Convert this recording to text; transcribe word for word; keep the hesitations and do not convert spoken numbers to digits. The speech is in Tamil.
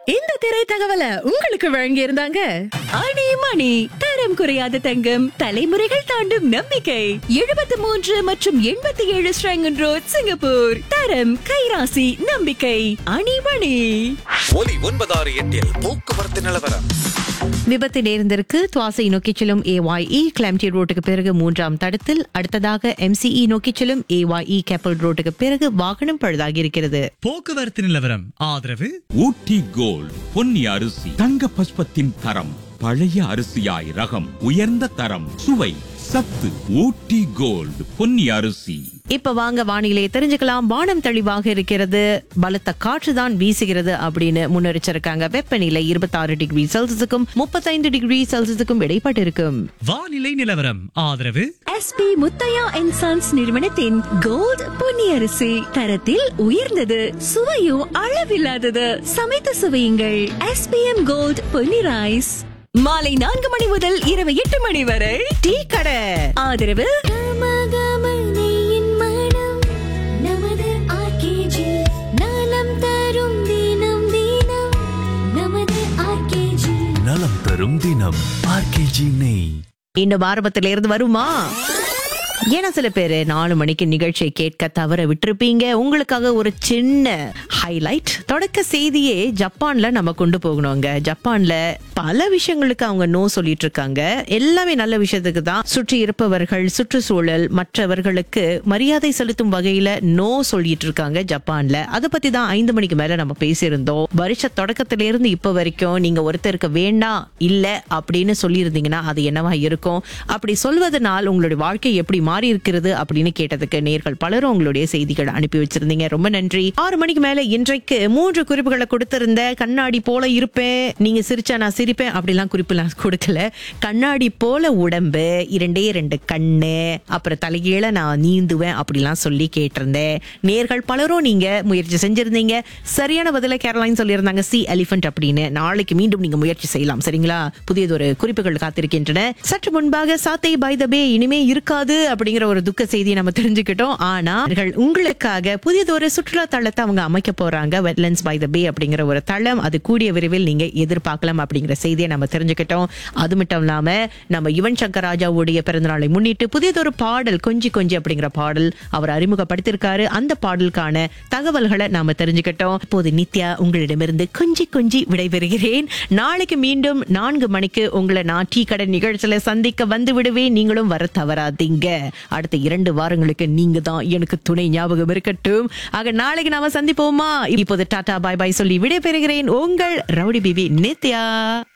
இந்த திரை தகவலை உங்களுக்கு வழங்கி இருந்தாங்க அணி மணி தரம் குறையாத தங்கம், தலைமுறைகள் தாண்டும் நம்பிக்கை. எழுபத்தி மூன்று மற்றும் எண்பத்தி ஏழு ஸ்ரங்கன் ரோட், சிங்கப்பூர். தரம், கைராசி, நம்பிக்கை. அணி மணி. ஒலி ஒன்பதாறு எட்டில் போக்குவரத்து நிலவரம். விபத்து நேர்ந்திருக்கு. துவாசை நோக்கி செல்லும் ஏஒய்இ கிளம்டி ரோட்டுக்கு பிறகு மூன்றாம் தடத்தில், அடுத்ததாக எம்சிஇ நோக்கி செல்லும் ஏஒய்இ கேப்பல் ரோட்டுக்கு பிறகு வாகனம் பழுதாகி இருக்கிறது. போக்குவரத்து நிலவரம் ஆதரவு ஊட்டி கோல்ட் பொன்னி அரிசி, தங்க பஸ்பத்தின் தரம், பழைய அரிசியாய் ரகம், உயர்ந்த தரம், சுவை, சத்து. ஊட்டி கோல்ட் பொன்னி அரிசி. இப்ப வாங்க வானிலையை தெரிஞ்சுக்கலாம். வானம் தெளிவாக இருக்கிறது, பலத்த காற்றுதான் வீசுகிறது அப்படின்னு முன்னெச்சரிக்காங்க. வெப்பநிலை இருபத்தி ஆறு டிகிரி செல்சியஸுக்கும் முப்பத்தைந்து டிகிரி செல்சியஸுக்கும் இடைப்பட்டு இருக்கும். வானிலை நிலவரம் ஆதரவு எஸ்பி முத்தையா அண்ட் சன்ஸ் நிறுவனத்தின் கோல்ட் பொன்னி அரிசி. தரத்தில் உயர்ந்தது, சுவையும் அளவில்லாதது. சமைத்து சுவையுங்கள். SPM gold Ponni rice. மாலை நான்கு மணி முதல் இரவு எட்டு மணி வரை டீ கடை. ஆதரவு நலம் தரும் தினம் ஆர்கேஜி நெய். இன்னும் ஆரம்பத்தில இருந்து வருமா? ஏன்னா சில பேரு நாலு மணிக்கு நிகழ்ச்சியை கேட்க தவற விட்டுருப்பீங்க. உங்களுக்காக ஒரு சின்ன ஹைலைட். தொடக்க செய்தியே ஜப்பான்ல நம்ம கொண்டு போகணுங்க. ஜப்பான்ல பல விஷயங்களுக்கு அவங்க நோ சொல்லிட்டு இருக்காங்க. எல்லாமே நல்ல விஷயத்துக்கு தான். சுற்றி இருப்பவர்கள், சுற்றுச்சூழல், மற்றவர்களுக்கு மரியாதை செலுத்தும் வகையில நோ சொல்லிட்டு இருக்காங்க ஜப்பான்ல. அதை பத்தி தான் ஐந்து மணிக்கு மேல நம்ம பேசியிருந்தோம். வருஷ தொடக்கத்தில இருந்து இப்ப வரைக்கும் நீங்க ஒருத்தருக்கு வேண்டாம் இல்ல அப்படின்னு சொல்லியிருந்தீங்கன்னா அது என்னவா இருக்கும்? அப்படி சொல்வதனால் உங்களுடைய வாழ்க்கை எப்படி மாறி இருக்கிறது அப்படின்னு கேட்டதுக்கு நேர்கள் பலரும் உங்களுடைய செய்திகள் அனுப்பி வச்சிருந்தீங்க. ரொம்ப நன்றி. ஆறு மணிக்கு மேல இன்றைக்கு மூன்று குறிப்புகளை கொடுத்திருந்த. கண்ணாடி போல இருப்பேன், நீங்க சிரிச்சா நான் சிரிப்பேன் அப்படிலாம் குறிப்பு நான் கொடுக்கல. கண்ணாடி போல உடம்பு, இரண்டே ரெண்டு கண்ணு, அப்புறம் தலைகீழ நான் நீந்துவேன் அப்படிலாம் சொல்லி கேட்டிருந்தேன். நேர்கள் பலரும் நீங்க முயற்சி செஞ்சிருந்தீங்க. சரியான பதில கேரளைன் சொல்லியிருந்தாங்க, சி எலிபென்ட் அப்படின்னு. நாளைக்கு மீண்டும் நீங்க முயற்சி செய்யலாம், சரிங்களா? புதியதொரு குறிப்புகள் காத்திருக்கின்றன. சற்று முன்பாக சாத்தை பை த பே இனிமே இருக்காது அப்படிங்கிற ஒரு துக்க செய்தியை நம்ம தெரிஞ்சுக்கிட்டோம். ஆனா உங்களுக்காக புதியதொரு சுற்றுலா தளத்தை அவங்க அமைக்க போறாங்க. வெட்லண்ட்ஸ் பை த பே அப்படிங்கிற ஒரு தளம். அது கூடிய விரைவில் நீங்க எதிர்பார்க்கலாம் அப்படிங்கிற செய்தியை நம்ம தெரிஞ்சுக்கிட்டோம். அது மட்டும் இல்லாம நம்ம யுவன் சங்கர் ராஜாவுடைய பிறந்தநாளை முன்னிட்டு புதியதொரு பாடல் கொஞ்சி கொஞ்சி அப்படிங்கிற பாடல் அவர் அறிமுகப்படுத்திருக்காரு. அந்த பாடலுக்கான தகவல்களை நாம தெரிஞ்சுக்கிட்டோம். இப்போது நித்யா உங்களிடமிருந்து கொஞ்சி கொஞ்சி விடைபெறுகிறேன். நாளைக்கு மீண்டும் நான்கு மணிக்கு உங்களை நான் டீ கடை நிகழ்ச்சியில சந்திக்க வந்து விடுவேன். நீங்களும் வர தவறாதீங்க. அடுத்த இரண்டு வாரங்களுக்கு நீங்க தான் எனக்கு துணை, ஞாபகம் இருக்கட்டும். ஆக நாளைக்கு நாம சந்திப்போமா? இப்போது டாடா பாய் பாய் சொல்லி விடை பெறுகிறேன். உங்கள் ரவுடி பிபி நித்யா.